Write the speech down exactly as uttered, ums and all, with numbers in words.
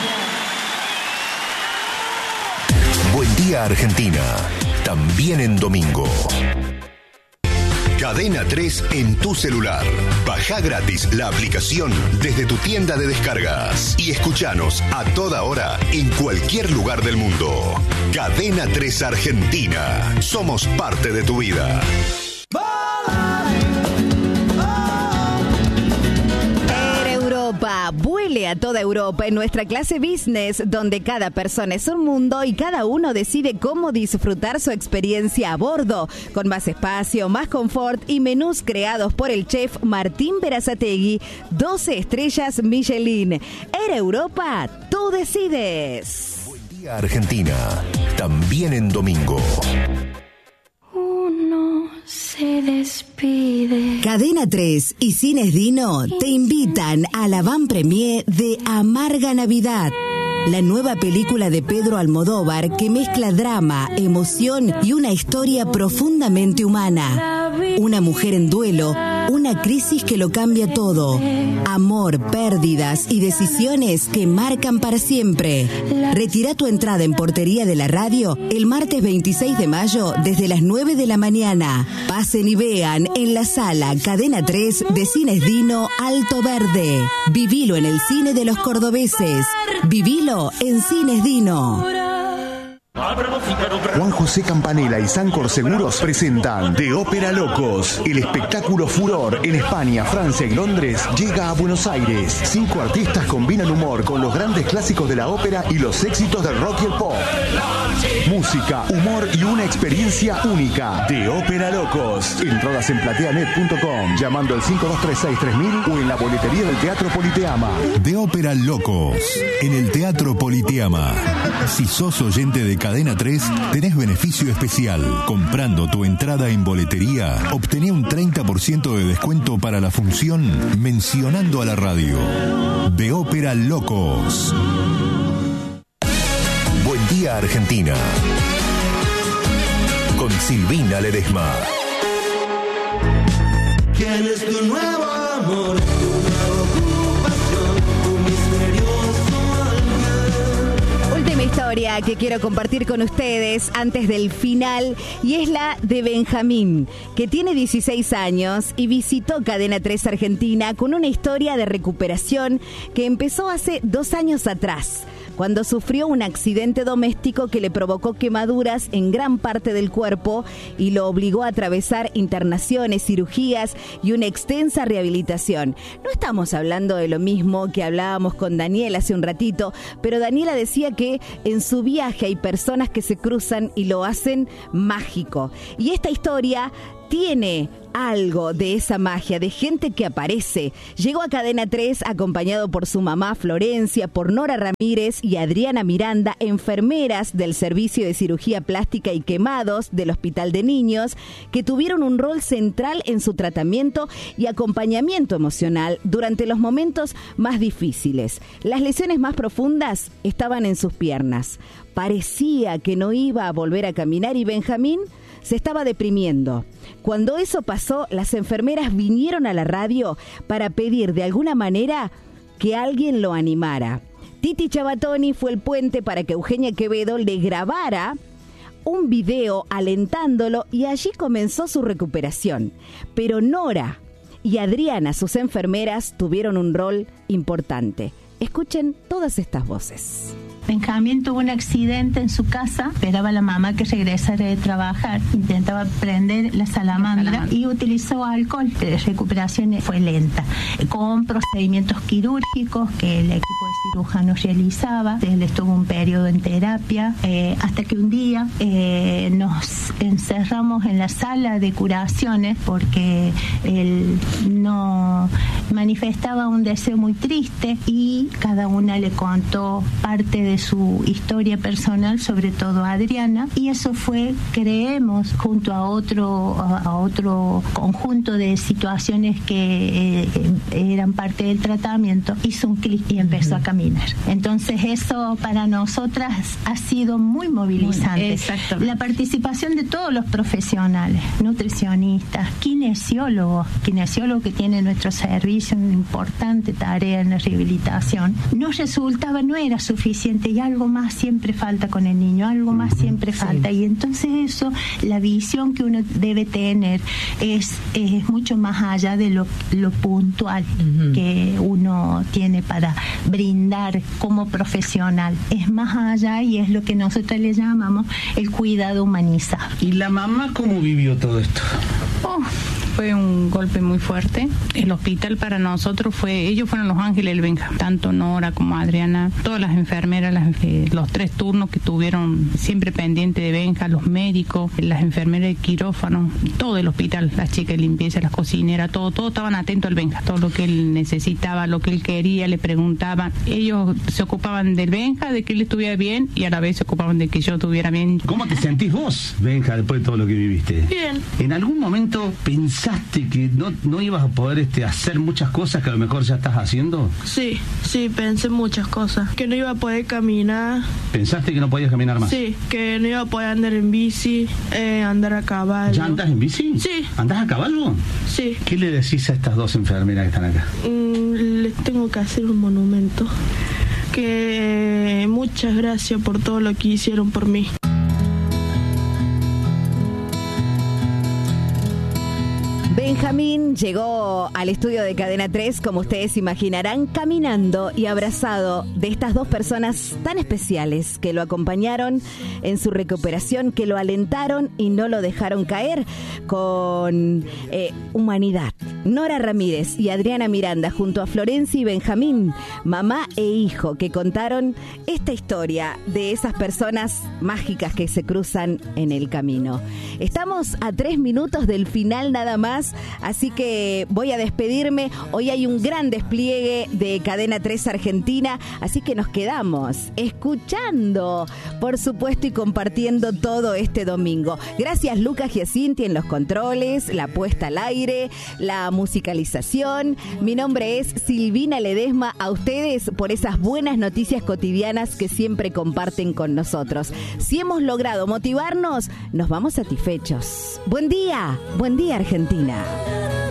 Buen Día Argentina, también en domingo. Cadena tres en tu celular. Bajá gratis la aplicación desde tu tienda de descargas y escuchanos a toda hora en cualquier lugar del mundo. Cadena tres Argentina. Somos parte de tu vida. Vuele a toda Europa en nuestra clase business, donde cada persona es un mundo y cada uno decide cómo disfrutar su experiencia a bordo, con más espacio, más confort y menús creados por el chef Martín Berazategui, doce estrellas Michelin. Air Europa, tú decides. Buen Día Argentina, también en domingo. Uno se despide. Cadena tres y Cines Dino te invitan a la van premier de Amarga Navidad, la nueva película de Pedro Almodóvar que mezcla drama, emoción y una historia profundamente humana. Una mujer en duelo, una crisis que lo cambia todo. Amor, pérdidas y decisiones que marcan para siempre. Retira tu entrada en Portería de la Radio el martes veintiséis de mayo desde las nueve de la mañana. Pasen y vean en la sala Cadena tres de Cines Dino Alto Verde. Vivilo en el cine de los cordobeses. Vivilo en Cines Dino. Juan José Campanella y Sancor Seguros presentan De Ópera Locos. El espectáculo furor en España, Francia y Londres llega a Buenos Aires. Cinco artistas combinan humor con los grandes clásicos de la ópera y los éxitos del rock y el pop. Música, humor y una experiencia única. De Ópera Locos. Entradas en plateanet punto com, llamando al cinco dos tres seis tres mil o en la boletería del Teatro Politeama. De Ópera Locos, en el Teatro Politeama. Si sos oyente de Cadena tres, tenés beneficio especial. Comprando tu entrada en boletería, obtené un treinta por ciento de descuento para la función mencionando a la radio. De Ópera Locos. Buen Día Argentina. Con Silvina Ledesma. ¿Quién es tu nuevo amor? Tu nueva ocupación, tu misterioso alma. Última historia que quiero compartir con ustedes antes del final, y es la de Benjamín, que tiene dieciséis años y visitó Cadena tres Argentina con una historia de recuperación que empezó hace dos años atrás, cuando sufrió un accidente doméstico que le provocó quemaduras en gran parte del cuerpo y lo obligó a atravesar internaciones, cirugías y una extensa rehabilitación. No estamos hablando de lo mismo que hablábamos con Daniela hace un ratito, pero Daniela decía que en su viaje hay personas que se cruzan y lo hacen mágico. Y esta historia tiene algo de esa magia, de gente que aparece. Llegó a Cadena tres acompañado por su mamá Florencia, por Nora Ramírez y Adriana Miranda, enfermeras del Servicio de Cirugía Plástica y Quemados del Hospital de Niños, que tuvieron un rol central en su tratamiento y acompañamiento emocional durante los momentos más difíciles. Las lesiones más profundas estaban en sus piernas. Parecía que no iba a volver a caminar y Benjamín se estaba deprimiendo. Cuando eso pasó, las enfermeras vinieron a la radio para pedir de alguna manera que alguien lo animara. Titi Chabatoni fue el puente para que Eugenia Quevedo le grabara un video alentándolo y allí comenzó su recuperación. Pero Nora y Adriana, sus enfermeras, tuvieron un rol importante. Escuchen todas estas voces. Benjamín tuvo un accidente en su casa, esperaba a la mamá que regresara de trabajar, intentaba prender la salamandra y utilizó alcohol. La recuperación fue lenta, con procedimientos quirúrgicos que el equipo de cirujanos realizaba. Él estuvo un periodo en terapia, eh, hasta que un día eh, nos encerramos en la sala de curaciones porque él no manifestaba un deseo muy triste y cada una le contó parte de su historia personal, sobre todo a Adriana, y eso fue, creemos, junto a otro a otro conjunto de situaciones que eh, eran parte del tratamiento, hizo un clic y empezó uh-huh. a caminar. Entonces eso para nosotras ha sido muy movilizante. Exacto. La participación de todos los profesionales, nutricionistas, kinesiólogos, kinesiólogos que tiene nuestro servicio, hizo una importante tarea en la rehabilitación, no resultaba, no era suficiente y algo más siempre falta con el niño, algo más siempre falta. Sí. Y entonces eso, la visión que uno debe tener es, es mucho más allá de lo, lo puntual uh-huh. que uno tiene para brindar como profesional. Es más allá y es lo que nosotros le llamamos el cuidado humanizado. ¿Y la mamá cómo vivió todo esto? Oh, fue un golpe muy fuerte. El hospital para nosotros fue, ellos fueron los ángeles del Benja, tanto Nora como Adriana, todas las enfermeras, las, eh, los tres turnos que tuvieron siempre pendiente de Benja, los médicos, las enfermeras de quirófano, todo el hospital, las chicas de limpieza, las cocineras, todo, todo estaban atentos al Benja, todo lo que él necesitaba, lo que él quería, le preguntaban. Ellos se ocupaban del Benja, de que él estuviera bien, y a la vez se ocupaban de que yo estuviera bien. ¿Cómo te sentís vos, Benja, después de todo lo que viviste? Bien. ¿En algún momento pensaste que no, no ibas a poder este, hacer muchas cosas que a lo mejor ya estás haciendo? Sí, sí, pensé muchas cosas. Que no iba a poder caminar. ¿Pensaste que no podías caminar más? Sí, que no iba a poder andar en bici, eh, andar a caballo. ¿Ya andas en bici? Sí. ¿Andás a caballo? Sí. ¿Qué le decís a estas dos enfermeras que están acá? Mm, les tengo que hacer un monumento. Que muchas gracias por todo lo que hicieron por mí. Benjamín llegó al estudio de Cadena tres, como ustedes imaginarán, caminando y abrazado de estas dos personas tan especiales que lo acompañaron en su recuperación, que lo alentaron y no lo dejaron caer, con eh, humanidad. Nora Ramírez y Adriana Miranda, junto a Florencia y Benjamín, mamá e hijo, que contaron esta historia de esas personas mágicas que se cruzan en el camino. Estamos a tres minutos del final nada más, así que voy a despedirme. Hoy hay un gran despliegue de Cadena tres Argentina, así que nos quedamos escuchando, por supuesto, y compartiendo todo este domingo. Gracias Lucas Giacinti en los controles, la puesta al aire, la musicalización. Mi nombre es Silvina Ledesma. A ustedes por esas buenas noticias cotidianas que siempre comparten con nosotros. Si hemos logrado motivarnos, nos vamos satisfechos. Buen día, buen día Argentina.